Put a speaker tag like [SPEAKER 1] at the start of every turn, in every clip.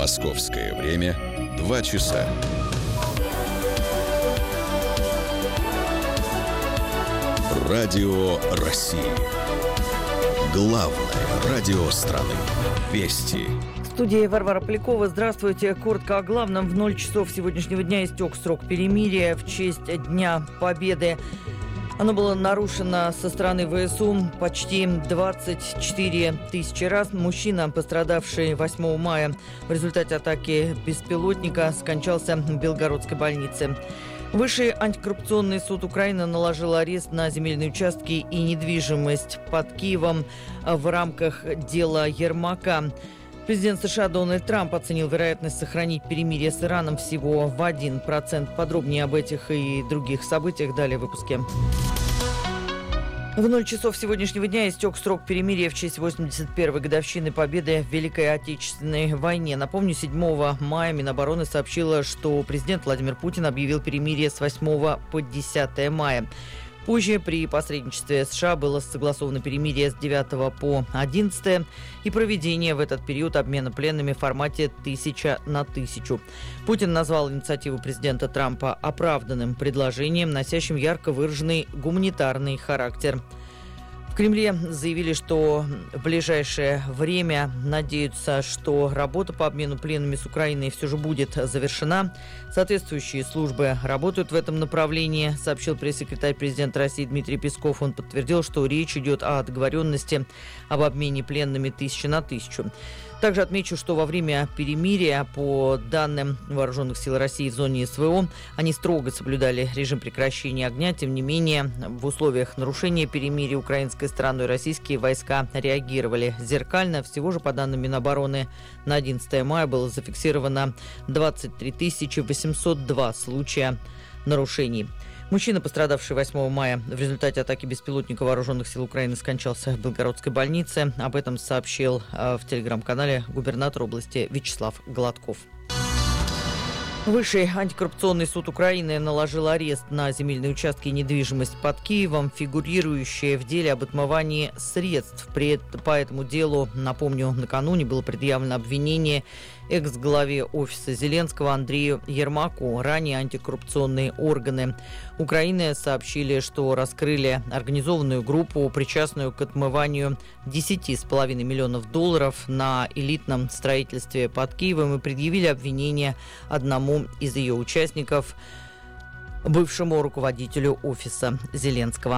[SPEAKER 1] Московское время 2 часа. Радио России. Главное радио страны. Вести.
[SPEAKER 2] В студии Варвара Полякова. Здравствуйте. Коротко о главном. В 0 часов сегодняшнего дня истек срок перемирия в честь Дня Победы. Оно было нарушено со стороны ВСУ почти 24 тысячи раз. Мужчина, пострадавший 8 мая в результате атаки беспилотника, скончался в Белгородской больнице. Высший антикоррупционный суд Украины наложил арест на земельные участки и недвижимость под Киевом в рамках дела Ермака. Президент США Дональд Трамп оценил вероятность сохранить перемирие с Ираном всего в 1%. Подробнее об этих и других событиях далее в выпуске. В 0 часов сегодняшнего дня истек срок перемирия в честь 81-й годовщины победы в Великой Отечественной войне. Напомню, 7 мая Минобороны сообщила, что президент Владимир Путин объявил перемирие с 8 по 10 мая. Позже при посредничестве США было согласовано перемирие с 9 по 11 и проведение в этот период обмена пленными в формате 1000 на 1000. Путин назвал инициативу президента Трампа оправданным предложением, носящим ярко выраженный гуманитарный характер. В Кремле заявили, что в ближайшее время надеются, что работа по обмену пленными с Украиной все же будет завершена. Соответствующие службы работают в этом направлении, сообщил пресс-секретарь президента России Дмитрий Песков. Он подтвердил, что речь идет о договоренности об обмене пленными 1000 на 1000. Также отмечу, что во время перемирия, по данным Вооруженных сил России в зоне СВО, они строго соблюдали режим прекращения огня. Тем не менее, в условиях нарушения перемирия украинской стороной российские войска реагировали зеркально. Всего же, по данным Минобороны, на 11 мая было зафиксировано 23 802 случая нарушений. Мужчина, пострадавший 8 мая в результате атаки беспилотника Вооруженных сил Украины, скончался в Белгородской больнице. Об этом сообщил в телеграм-канале губернатор области Вячеслав Гладков. Высший антикоррупционный суд Украины наложил арест на земельные участки и недвижимость под Киевом, фигурирующие в деле об отмывании средств. По этому делу, напомню, накануне было предъявлено обвинение экс-главе офиса Зеленского Андрею Ермаку. Ранее антикоррупционные органы Украины сообщили, что раскрыли организованную группу, причастную к отмыванию $10,5 миллионов на элитном строительстве под Киевом, и предъявили обвинение одному из ее участников, бывшему руководителю офиса Зеленского.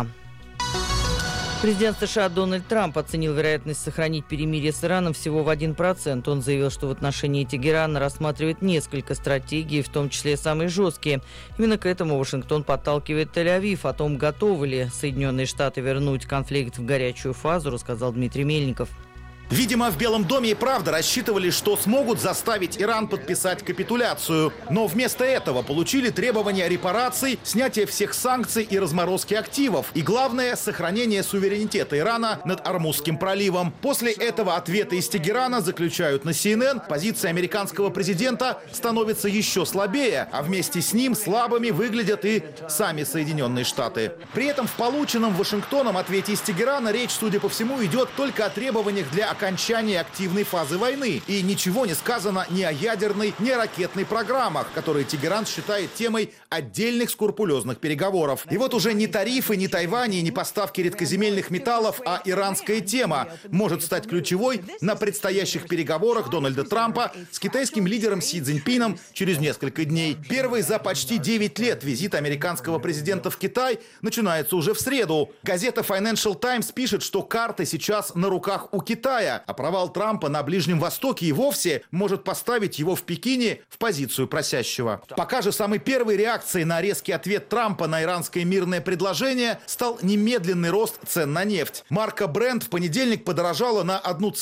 [SPEAKER 2] Президент США Дональд Трамп оценил вероятность сохранить перемирие с Ираном всего в 1%. Он заявил, что в отношении Тегерана рассматривает несколько стратегий, в том числе самые жесткие. Именно к этому Вашингтон подталкивает Тель-Авив. О том, готовы ли Соединенные Штаты вернуть конфликт в горячую фазу, рассказал Дмитрий Мельников.
[SPEAKER 3] Видимо, в Белом доме и правда рассчитывали, что смогут заставить Иран подписать капитуляцию. Но вместо этого получили требования репараций, снятия всех санкций и разморозки активов. И главное, сохранение суверенитета Ирана над Ормузским проливом. После этого ответы из Тегерана, заключают на CNN, позиция американского президента становится еще слабее, а вместе с ним слабыми выглядят и сами Соединенные Штаты. При этом в полученном Вашингтоном ответе из Тегерана речь, судя по всему, идет только о требованиях для окончания активной фазы войны. И ничего не сказано ни о ядерной, ни о ракетной программах, которые Тегеран считает темой отдельных скрупулезных переговоров. И вот уже ни тарифы, ни Тайвань, ни поставки редкоземельных металлов, а иранская тема может стать ключевой на предстоящих переговорах Дональда Трампа с китайским лидером Си Цзиньпином через несколько дней. Первый за почти 9 лет визит американского президента в Китай начинается уже в среду. Газета Financial Times пишет, что карты сейчас на руках у Китая, а провал Трампа на Ближнем Востоке и вовсе может поставить его в Пекине в позицию просящего. Пока же самой первой реакцией на резкий ответ Трампа на иранское мирное предложение стал немедленный рост цен на нефть. Марка Brent в понедельник подорожала на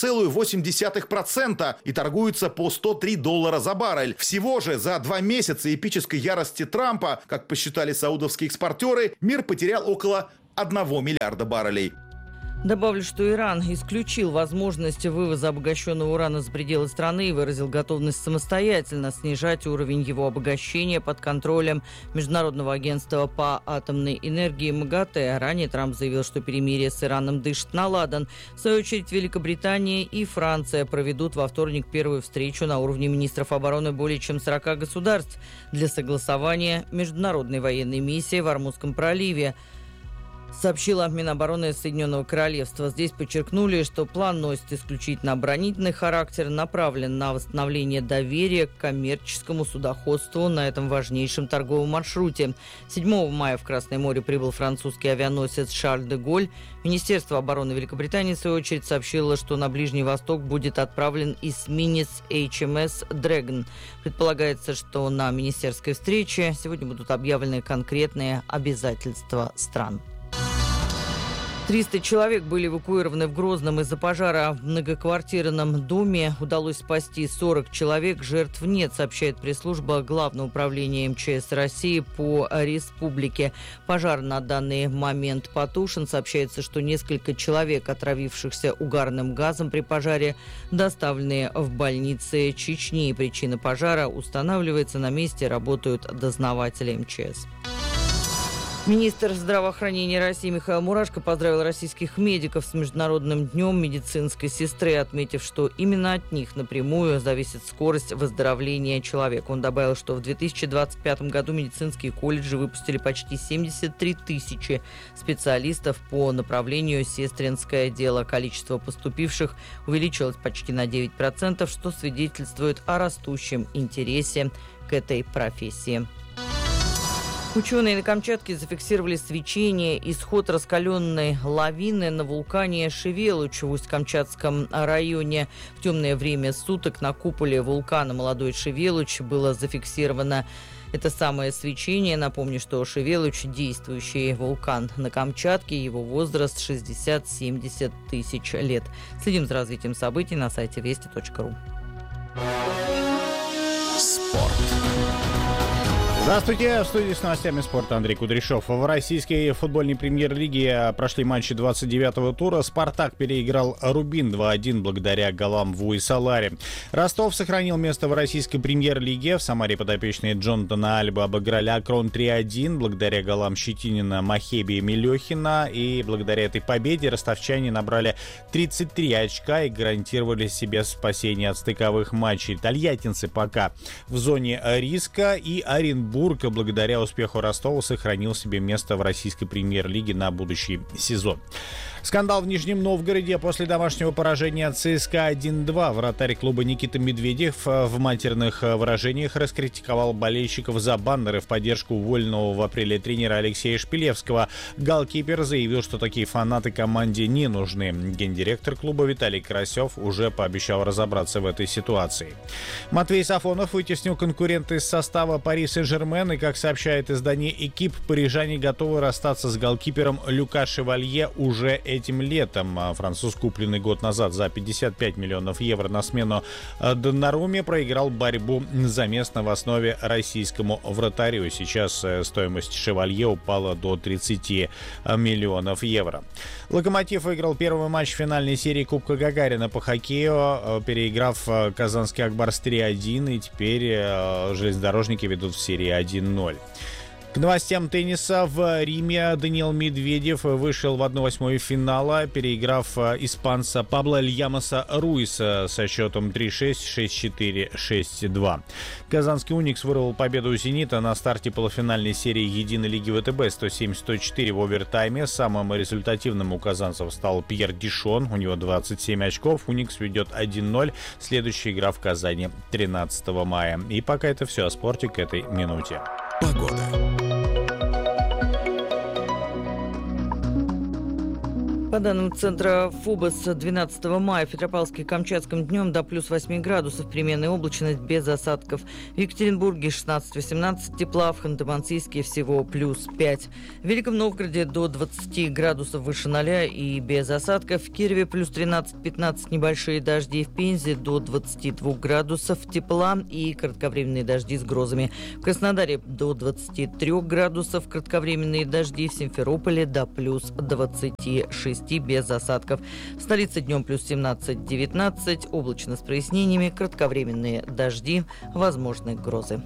[SPEAKER 3] 1,8% и торгуется по $103 за баррель. Всего же за 2 месяца эпической ярости Трампа, как посчитали саудовские экспортеры, мир потерял около 1 миллиарда баррелей.
[SPEAKER 2] Добавлю, что Иран исключил возможность вывоза обогащенного урана за пределы страны и выразил готовность самостоятельно снижать уровень его обогащения под контролем Международного агентства по атомной энергии МАГАТЭ. Ранее Трамп заявил, что перемирие с Ираном дышит на ладан. В свою очередь, Великобритания и Франция проведут во вторник первую встречу на уровне министров обороны более чем 40 государств для согласования международной военной миссии в Ормузском проливе, сообщила Минобороны Соединенного Королевства. Здесь подчеркнули, что план носит исключительно оборонительный характер, направлен на восстановление доверия к коммерческому судоходству на этом важнейшем торговом маршруте. 7 мая в Красное море прибыл французский авианосец «Шарль де Голль». Министерство обороны Великобритании, в свою очередь, сообщило, что на Ближний Восток будет отправлен эсминец HMS «Дрэгон». Предполагается, что на министерской встрече сегодня будут объявлены конкретные обязательства стран. 300 человек были эвакуированы в Грозном из-за пожара в многоквартирном доме. Удалось спасти 40 человек. Жертв нет, сообщает пресс-служба Главного управления МЧС России по республике. Пожар на данный момент потушен. Сообщается, что несколько человек, отравившихся угарным газом при пожаре, доставлены в больницы Чечни. Причина пожара устанавливается на месте. Работают дознаватели МЧС. Министр здравоохранения России Михаил Мурашко поздравил российских медиков с Международным днем медицинской сестры, отметив, что именно от них напрямую зависит скорость выздоровления человека. Он добавил, что в 2025 году медицинские колледжи выпустили почти 73 тысячи специалистов по направлению сестринское дело. Количество поступивших увеличилось почти на 9%, что свидетельствует о растущем интересе к этой профессии. Ученые на Камчатке зафиксировали свечение и сход раскаленной лавины на вулкане Шевелуч в Усть-Камчатском районе. В темное время суток на куполе вулкана Молодой Шевелуч было зафиксировано это самое свечение. Напомню, что Шевелуч – действующий вулкан на Камчатке. Его возраст 60-70 тысяч лет. Следим за развитием событий на сайте вести.ру.
[SPEAKER 1] Спорт.
[SPEAKER 4] Здравствуйте, в студии с новостями спорта Андрей Кудряшов. В российской футбольной премьер-лиге прошли матчи 29-го тура. «Спартак» переиграл «Рубин» 2-1 благодаря голам Ву и Салари. «Ростов» сохранил место в российской премьер-лиге. В Самаре подопечные Джонатана Альба обыграли «Акрон» 3-1 благодаря голам Щетинина, Махеби и Мелехина. И благодаря этой победе ростовчане набрали 33 очка и гарантировали себе спасение от стыковых матчей. Тольяттинцы пока в зоне риска, и Оренбург благодаря успеху Ростова сохранил себе место в российской премьер-лиге на будущий сезон. Скандал в Нижнем Новгороде после домашнего поражения от ЦСКА 1-2. Вратарь клуба Никита Медведев в матерных выражениях раскритиковал болельщиков за баннеры в поддержку уволенного в апреле тренера Алексея Шпилевского. Голкипер заявил, что такие фанаты команде не нужны. Гендиректор клуба Виталий Карасев уже пообещал разобраться в этой ситуации. Матвей Сафонов вытеснил конкурента из состава Пари Сен-Жермен, и, как сообщает издание «Экип», парижане готовы расстаться с голкипером Люка Шевалье уже этим летом. Француз, купленный год назад за 55 миллионов евро на смену Доннаруме, проиграл борьбу за место в основе российскому вратарю. Сейчас стоимость Шевалье упала до 30 миллионов евро. «Локомотив» выиграл первый матч финальной серии Кубка Гагарина по хоккею, переиграв казанский «Акбарс» 3-1, и теперь железнодорожники ведут в серии 1-0. К новостям тенниса. В Риме Даниил Медведев вышел в 1/8 финала, переиграв испанца Пабло Льямоса Руиса со счетом 3-6, 6-4, 6-2. Казанский «Уникс» вырвал победу у «Зенита» на старте полуфинальной серии Единой лиги ВТБ 107-104 в овертайме. Самым результативным у казанцев стал Пьер Дишон. У него 27 очков. «Уникс» ведет 1-0. Следующая игра в Казани 13 мая. И пока это все о спорте к этой минуте.
[SPEAKER 1] Погода.
[SPEAKER 2] По данным центра ФОБОС, 12 мая в Петропавловске и Камчатском днем до плюс 8 градусов, переменная облачность без осадков. В Екатеринбурге 16-18 тепла, в Ханты-Мансийске всего плюс 5. В Великом Новгороде до 20 градусов выше 0 и без осадков. В Кирове плюс 13-15 небольшие дожди. В Пензе до 22 градусов тепла и кратковременные дожди с грозами. В Краснодаре до 23 градусов кратковременные дожди. В Симферополе до плюс 26 6 без осадков. В столице днем плюс 17-19, облачно с прояснениями, кратковременные дожди, возможны грозы.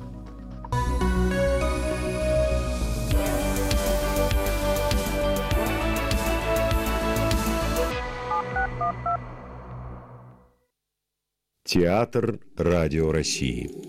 [SPEAKER 5] Театр Радио России.